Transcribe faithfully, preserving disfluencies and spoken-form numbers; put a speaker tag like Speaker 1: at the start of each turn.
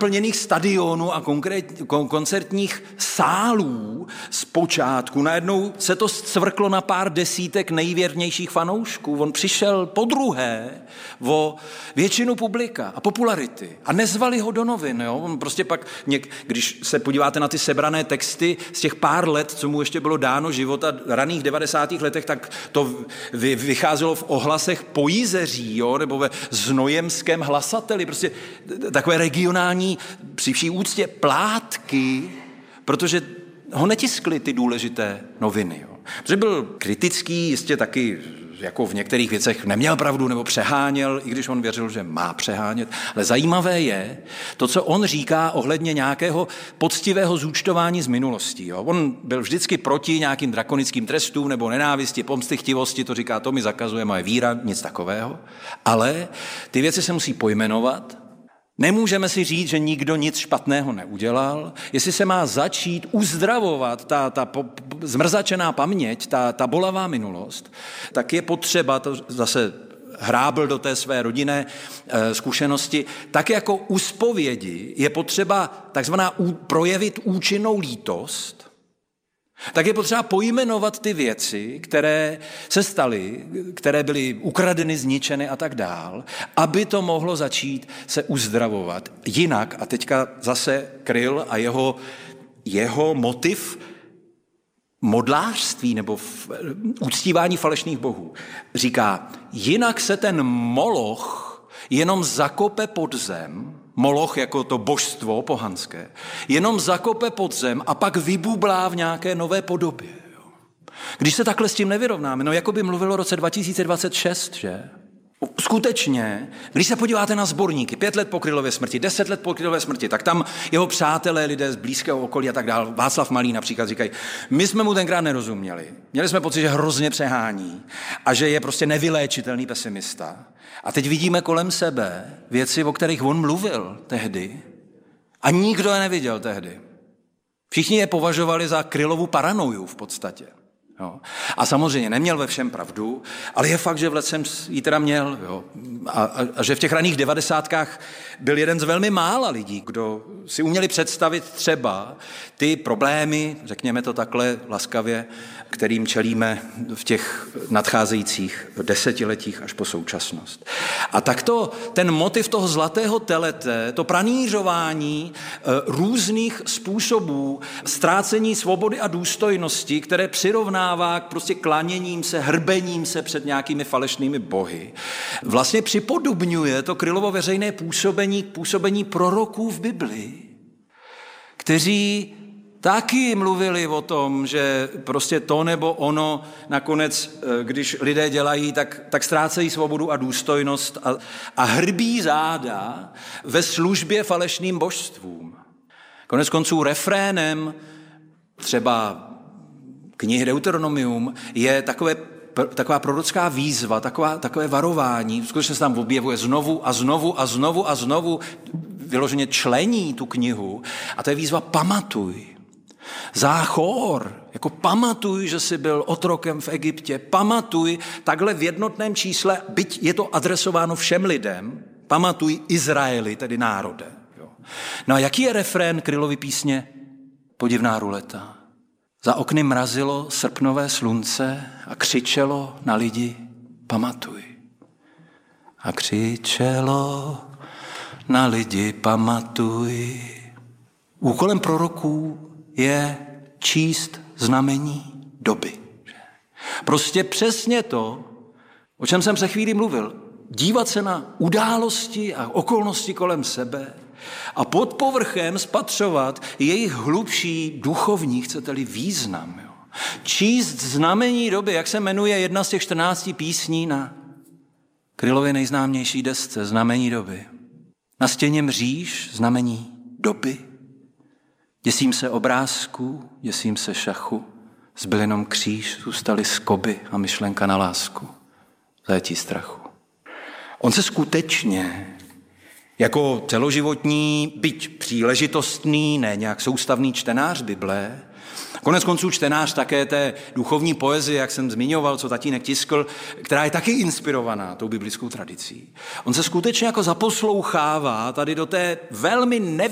Speaker 1: naplněných stadionů a konkrét, kon, koncertních sálů zpočátku. Najednou se to scvrklo na pár desítek nejvěrnějších fanoušků. On přišel podruhé o většinu publika a popularity a nezvali ho do novin. Jo? On prostě pak, něk, když se podíváte na ty sebrané texty z těch pár let, co mu ještě bylo dáno života v raných devadesátých letech, tak to vy, vycházelo v ohlasech po Jizeří, jo? Nebo ve Znojemském hlasateli. Prostě takové regionální, při vší úctě, plátky, protože ho netiskly ty důležité noviny. Jo. Protože byl kritický, jistě taky jako v některých věcech neměl pravdu nebo přeháněl, i když on věřil, že má přehánět. Ale zajímavé je to, co on říká ohledně nějakého poctivého zúčtování z minulosti. Jo. On byl vždycky proti nějakým drakonickým trestům nebo nenávisti, pomsty, chtivosti, to říká, to mi zakazuje moje víra, nic takového. Ale ty věci se musí pojmenovat. Nemůžeme si říct, že nikdo nic špatného neudělal. Jestli se má začít uzdravovat ta, ta po, zmrzačená paměť, ta, ta bolavá minulost, tak je potřeba, to zase hrábl do té své rodinné e, zkušenosti, tak jako u zpovědi je potřeba takzvaná ú, projevit účinnou lítost, tak je potřeba pojmenovat ty věci, které se staly, které byly ukradeny, zničeny a tak dál, aby to mohlo začít se uzdravovat. Jinak, a teďka zase Kryl a jeho, jeho motiv modlářství nebo uctívání falešných bohů, říká, jinak se ten moloch jenom zakope pod zem, Moloch jako to božstvo pohanské, jenom zakope pod zem a pak vybublá v nějaké nové podobě. Jo. Když se takhle s tím nevyrovnáme, no jako by mluvilo o roce dva tisíce dvacet šest, že? Skutečně, když se podíváte na sborníky, pět let po Krylově smrti, deset let po Krylově smrti, tak tam jeho přátelé, lidé z blízkého okolí a tak dál, Václav Malý například říkají, my jsme mu tenkrát nerozuměli. Měli jsme pocit, že hrozně přehání a že je prostě nevyléčitelný pesimista. A teď vidíme kolem sebe věci, o kterých on mluvil tehdy a nikdo je neviděl tehdy. Všichni je považovali za Krylovu paranoju v podstatě. Jo. A samozřejmě neměl ve všem pravdu, ale je fakt, že v lecem ji teda měl. Jo. A, a, a že v těch raných devadesátkách byl jeden z velmi mála lidí, kdo si uměli představit třeba ty problémy, řekněme to takhle laskavě, kterým čelíme v těch nadcházejících desetiletích až po současnost. A takto ten motiv toho zlatého telete, to pranířování e, různých způsobů ztrácení svobody a důstojnosti, které přirovnává k prostě klaněním se, hrbením se před nějakými falešnými bohy, vlastně připodobňuje to Krylovo veřejné působení k působení proroků v Biblii, kteří taky mluvili o tom, že prostě to nebo ono nakonec, když lidé dělají, tak, tak ztrácejí svobodu a důstojnost a, a hrbí záda ve službě falešným božstvům. Konec konců refrénem třeba knihy Deuteronomium je takové, taková prorocká výzva, taková, takové varování, skutečně se tam objevuje znovu a znovu a znovu a znovu, vyloženě člení tu knihu a to je výzva pamatuj. Záchor, jako pamatuj, že jsi byl otrokem v Egyptě, pamatuj takhle v jednotném čísle, byť je to adresováno všem lidem, pamatuj Izraeli, tedy národe. Jo. No a jaký je refrén Krylovy písně? Podivná ruleta. Za okny mrazilo srpnové slunce a křičelo na lidi, pamatuj. A křičelo na lidi, pamatuj. Úkolem proroků je číst znamení doby. Prostě přesně to, o čem jsem se chvíli mluvil. Dívat se na události a okolnosti kolem sebe a pod povrchem spatřovat jejich hlubší duchovní, chcete-li, význam. Jo. Číst znamení doby, jak se jmenuje jedna z těch čtrnácti písní na Krylově nejznámější desce, znamení doby. Na stěně mříž, znamení doby. Děsím se obrázků, děsím se šachu, zbyl jenom kříž, zůstaly skoby a myšlenka na lásku, zajetí strachu. On se skutečně jako celoživotní, byť příležitostný, ne nějak soustavný čtenář Bible, konec konců čtenář také té duchovní poezie, jak jsem zmiňoval, co tatínek tiskl, která je taky inspirovaná tou biblickou tradicí. On se skutečně jako zaposlouchává tady do té velmi